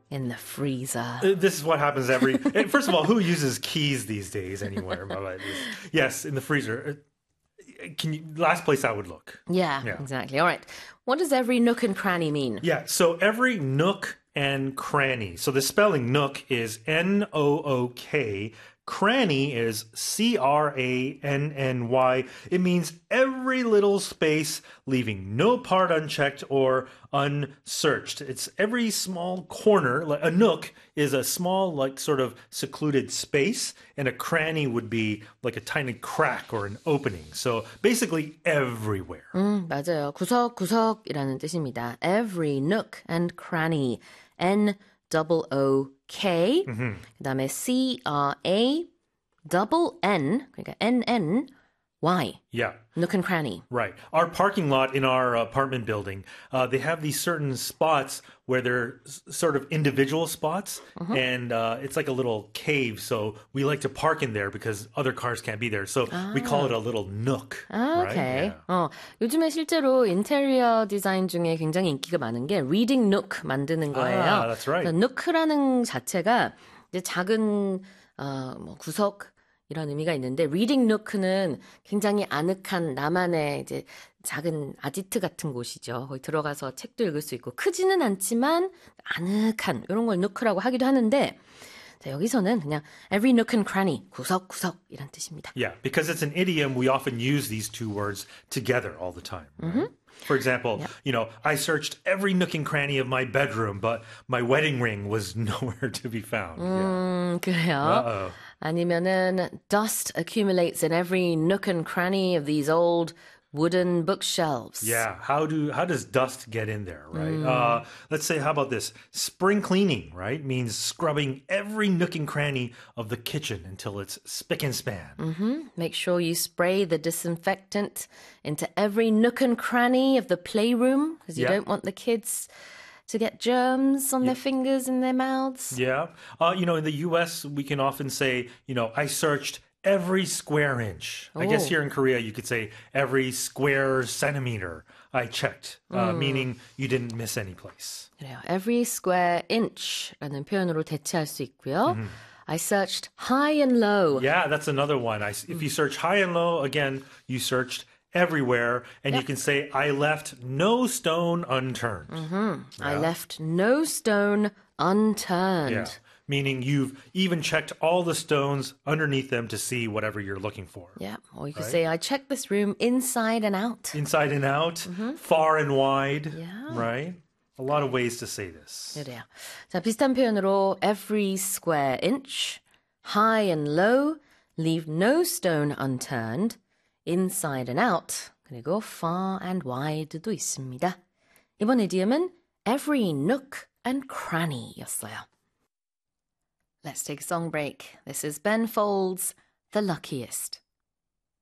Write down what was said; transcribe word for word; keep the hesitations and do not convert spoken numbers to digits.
In the freezer. Uh, This is what happens every... First of all, who uses keys these days anywhere? Yes, in the freezer. Uh, Can you, last place I would look. Yeah, Yeah. exactly. All right. What does every nook and cranny mean? Yeah, so every nook and cranny. So the spelling nook is N O O K. Cranny is C R A N N Y. It means every little space, leaving no part unchecked or unsearched. It's every small corner. Like a nook is a small, like sort of secluded space, and a cranny would be like a tiny crack or an opening. So basically everywhere. 음, 맞아요. 구석구석이라는 뜻입니다. Every nook and cranny. N O O K. Mm-hmm. 그다음에 C R A double N. 그러니까 N N Y. Yeah. Nook and cranny. Right. Our parking lot in our apartment building, uh, they have these certain spots where they're s- sort of individual spots, and uh, it's like a little cave. So we like to park in there because other cars can't be there. So we call it a little nook. 아, right? 오케이. Yeah. 어, 요즘에 실제로 인테리어 디자인 중에 굉장히 인기가 많은 게 reading nook 만드는 거예요. Ah, that's right. 그래서 nook라는 자체가 이제 작은 어, 뭐 구석 이런 의미가 있는데 reading nook는 굉장히 아늑한 나만의 이제 작은 아지트 같은 곳이죠. 거기 들어가서 책도 읽을 수 있고 크지는 않지만 아늑한 이런 걸 nook라고 하기도 하는데 자, 여기서는 그냥 every nook and cranny 구석구석 이란 뜻입니다. Yeah, because it's an idiom, we often use these two words together all the time. Right? For example, you know, I searched every nook and cranny of my bedroom, but my wedding ring was nowhere to be found. Yeah. 음, 그래요. Uh-oh. 아니면은 dust accumulates in every nook and cranny of these old wooden bookshelves. Yeah, how do how does dust get in there, right? Uh, let's say, how about this? Spring cleaning, right? Means scrubbing every nook and cranny of the kitchen until it's spick and span. Make sure you spray the disinfectant into every nook and cranny of the playroom because you Yeah. don't want the kids to get germs on their fingers and their mouths. Yeah, uh, you know, in the U S, we can often say, you know, I searched every square inch. I guess Oh. here in Korea, you could say every square centimeter I checked, uh, meaning you didn't miss any place. 그래요. Every square inch라는 표현으로 대체할 수 있고요. I searched high and low. Yeah, that's another one. I, if you search high and low, again, you searched everywhere, and you can say, I left no stone unturned. I left no stone unturned. Yeah, meaning you've even checked all the stones underneath them to see whatever you're looking for. Yeah, or you could say, I checked this room inside and out. Inside and out, far and wide, Yeah. right? A lot of ways to say this. 그래요. 자, 비슷한 표현으로 every square inch, high and low, leave no stone unturned, inside and out, 그리고 far and wide도 있습니다. 이번 이디엄은 every nook and cranny였어요. Let's take a song break. This is Ben Folds, The Luckiest.